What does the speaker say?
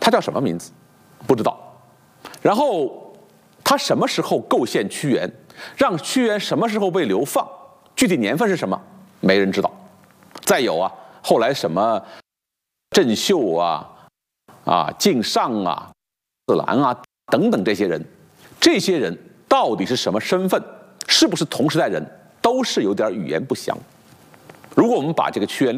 他叫什么名字？不知道。然后他什么时候构陷屈原？让屈原什么时候被流放？具体年份是什么？没人知道。再有啊，后来什么郑袖啊、敬上啊、子兰啊等等这些人到底是什么身份？是不是同时代人？都是有点语言不详。如果我们把这个屈原